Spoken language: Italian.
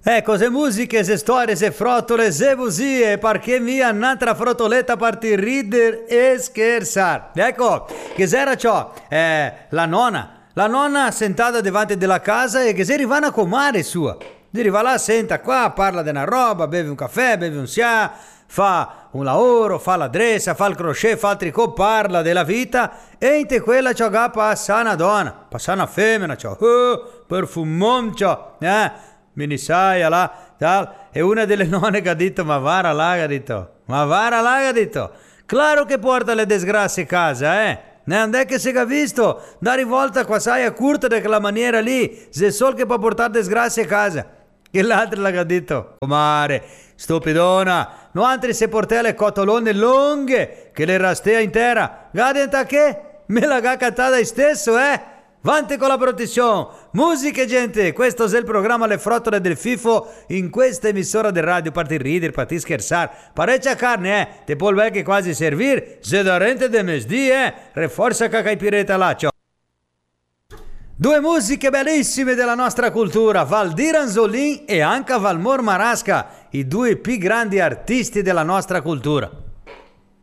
Se musiche, se storie, se frottole, se bugie, perché mia un'altra frottoletta parti ridere e scherzare. Ecco, che era ciò? La nonna sentata davanti della casa e che si arriva a comare sua. Si arriva là, senta qua, parla di una roba, beve un caffè, beve un sià, fa un lavoro, fa l'adressa, fa il crochet, fa il tricot, parla della vita e in te quella ciò passa una donna, passa una femmina, ciò, perfumon, ciò, minisaia là, tal, e una delle nonne che ha detto, ma vara là, ha detto, claro che porta le disgrazie a casa, non è che si è visto, da rivolta qua sai a curta di quella maniera lì, se sol che può portare disgrazie a casa. E l'altro l'ha detto, comare, stupidona, no altri se portea le cotolone lunghe, che le rastea intera, gadenta che, me la ga cantata stesso, Vante con la protezione, musica gente, questo è il programma Le Frottole del Fifo in questa emissora di radio, parti ridere, parti scherzare, parecchia carne, te può che quasi servir, se da rente de mesdì, reforza cacaipireta là, ciao. Due musiche bellissime della nostra cultura, Valdir Anzolin e anche Valmor Marasca, i due più grandi artisti della nostra cultura.